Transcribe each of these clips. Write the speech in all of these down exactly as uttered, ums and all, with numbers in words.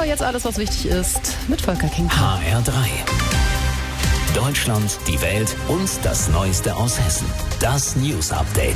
jetzt alles, was wichtig ist, mit Volker King. H R drei. Deutschland, die Welt und das Neueste aus Hessen. Das News Update.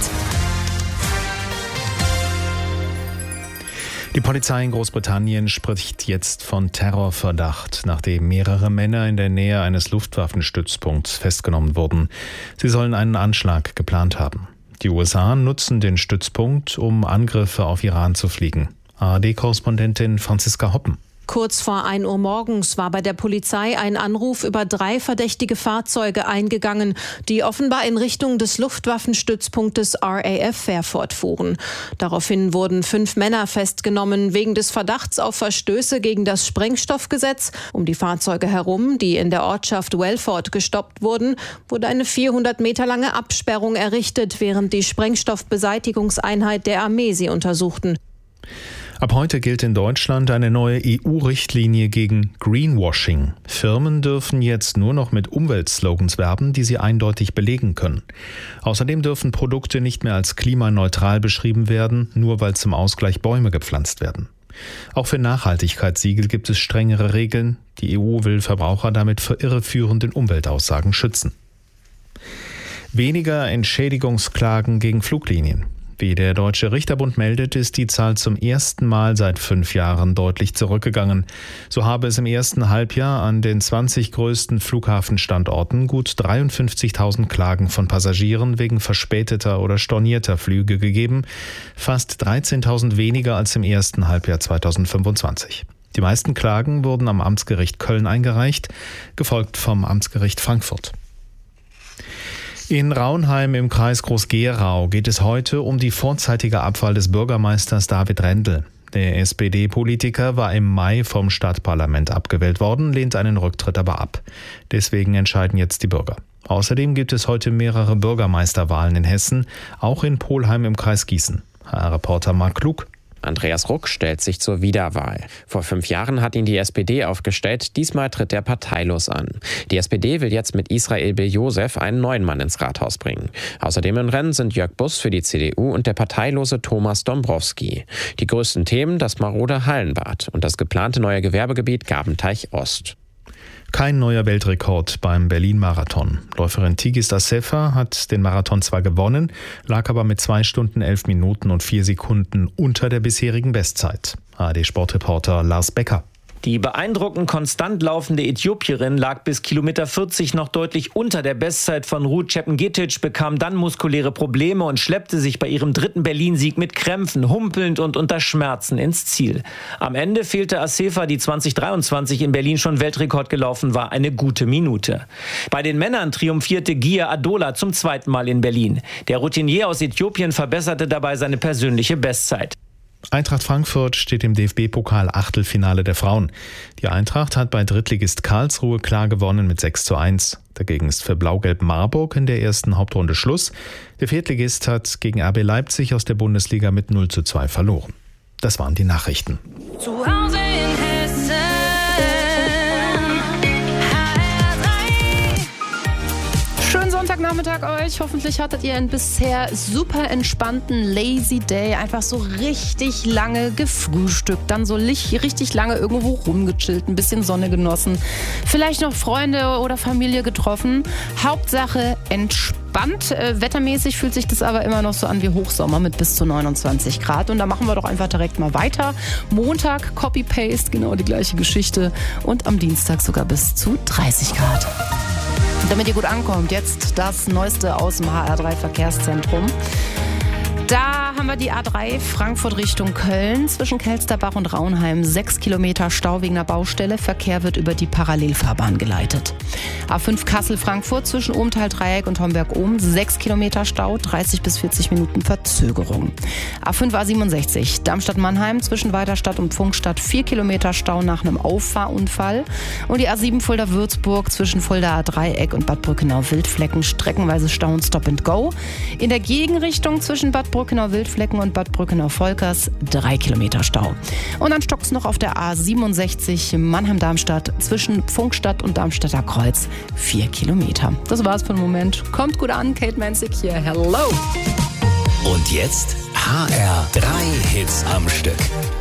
Die Polizei in Großbritannien spricht jetzt von Terrorverdacht, nachdem mehrere Männer in der Nähe eines Luftwaffenstützpunkts festgenommen wurden. Sie sollen einen Anschlag geplant haben. Die U S A nutzen den Stützpunkt, um Angriffe auf Iran zu fliegen. A R D-Korrespondentin Franziska Hoppen. Kurz vor ein Uhr morgens war bei der Polizei ein Anruf über drei verdächtige Fahrzeuge eingegangen, die offenbar in Richtung des Luftwaffenstützpunktes R A F Fairford fuhren. Daraufhin wurden fünf Männer festgenommen wegen des Verdachts auf Verstöße gegen das Sprengstoffgesetz. Um die Fahrzeuge herum, die in der Ortschaft Welford gestoppt wurden, wurde eine vierhundert Meter lange Absperrung errichtet, während die Sprengstoffbeseitigungseinheit der Armee sie untersuchten. Ab heute gilt in Deutschland eine neue E U-Richtlinie gegen Greenwashing. Firmen dürfen jetzt nur noch mit Umweltslogans werben, die sie eindeutig belegen können. Außerdem dürfen Produkte nicht mehr als klimaneutral beschrieben werden, nur weil zum Ausgleich Bäume gepflanzt werden. Auch für Nachhaltigkeitssiegel gibt es strengere Regeln. Die E U will Verbraucher damit vor irreführenden Umweltaussagen schützen. Weniger Entschädigungsklagen gegen Fluglinien. Wie der Deutsche Richterbund meldet, ist die Zahl zum ersten Mal seit fünf Jahren deutlich zurückgegangen. So habe es im ersten Halbjahr an den zwanzig größten Flughafenstandorten gut dreiundfünfzigtausend Klagen von Passagieren wegen verspäteter oder stornierter Flüge gegeben, fast dreizehntausend weniger als im ersten Halbjahr zweitausendfünfundzwanzig. Die meisten Klagen wurden am Amtsgericht Köln eingereicht, gefolgt vom Amtsgericht Frankfurt. In Raunheim im Kreis Groß-Gerau geht es heute um die vorzeitige Abwahl des Bürgermeisters David Rendel. Der S P D-Politiker war im Mai vom Stadtparlament abgewählt worden, lehnt einen Rücktritt aber ab. Deswegen entscheiden jetzt die Bürger. Außerdem gibt es heute mehrere Bürgermeisterwahlen in Hessen, auch in Polheim im Kreis Gießen. H R-Reporter Marc Klug. Andreas Ruck stellt sich zur Wiederwahl. Vor fünf Jahren hat ihn die S P D aufgestellt, diesmal tritt er parteilos an. Die S P D will jetzt mit Israel Bel-Josef einen neuen Mann ins Rathaus bringen. Außerdem im Rennen sind Jörg Buss für die C D U und der parteilose Thomas Dombrowski. Die größten Themen das marode Hallenbad und das geplante neue Gewerbegebiet Gabenteich Ost. Kein neuer Weltrekord beim Berlin-Marathon. Läuferin Tigis Assefa hat den Marathon zwar gewonnen, lag aber mit zwei Stunden elf Minuten und vier Sekunden unter der bisherigen Bestzeit. A R D-Sportreporter Lars Becker. Die beeindruckend konstant laufende Äthiopierin lag bis Kilometer vierzig noch deutlich unter der Bestzeit von Ruth Chepngetich, bekam dann muskuläre Probleme und schleppte sich bei ihrem dritten Berlin-Sieg mit Krämpfen, humpelnd und unter Schmerzen ins Ziel. Am Ende fehlte Assefa, die zwanzig dreiundzwanzig in Berlin schon Weltrekord gelaufen war, eine gute Minute. Bei den Männern triumphierte Gia Adola zum zweiten Mal in Berlin. Der Routinier aus Äthiopien verbesserte dabei seine persönliche Bestzeit. Eintracht Frankfurt steht im D F B-Pokal-Achtelfinale der Frauen. Die Eintracht hat bei Drittligist Karlsruhe klar gewonnen mit sechs zu eins. Dagegen ist für Blau-Gelb Marburg in der ersten Hauptrunde Schluss. Der Viertligist hat gegen R B Leipzig aus der Bundesliga mit null zu zwei verloren. Das waren die Nachrichten. Zu Hause in Hessen. Schönen Sonntagnachmittag euch. Hoffentlich hattet ihr einen bisher super entspannten Lazy Day. Einfach so richtig lange gefrühstückt, dann so richtig lange irgendwo rumgechillt, ein bisschen Sonne genossen. Vielleicht noch Freunde oder Familie getroffen. Hauptsache entspannt. Äh, wettermäßig fühlt sich das aber immer noch so an wie Hochsommer mit bis zu neunundzwanzig Grad. Und da machen wir doch einfach direkt mal weiter. Montag Copy-Paste, genau die gleiche Geschichte. Und am Dienstag sogar bis zu dreißig Grad. Damit ihr gut ankommt, jetzt das Neueste aus dem H R drei Verkehrszentrum. Da haben wir die A drei Frankfurt Richtung Köln zwischen Kelsterbach und Raunheim. Sechs Kilometer Stau wegen einer Baustelle. Verkehr wird über die Parallelfahrbahn geleitet. A fünf Kassel-Frankfurt zwischen Ohmtal-Dreieck und Homberg-Ohm. Sechs Kilometer Stau, dreißig bis vierzig Minuten Verzögerung. A fünf A siebenundsechzig Darmstadt-Mannheim zwischen Weiterstadt und Pfungstadt. Vier Kilometer Stau nach einem Auffahrunfall. Und die A sieben Fulda-Würzburg zwischen Fulda-Dreieck und Bad Brückenau-Wildflecken. Streckenweise Stau und Stop and Go. In der Gegenrichtung zwischen Bad Brückenau-Wildflecken und Bad Brückenau-Volkers drei Kilometer Stau. Und dann stockt es noch auf der A siebenundsechzig Mannheim-Darmstadt zwischen Pfungstadt und Darmstädter Kreuz vier Kilometer. Das war's für den Moment. Kommt gut an, Kate Manzig hier. Hello! Und jetzt H R drei Hits am Stück.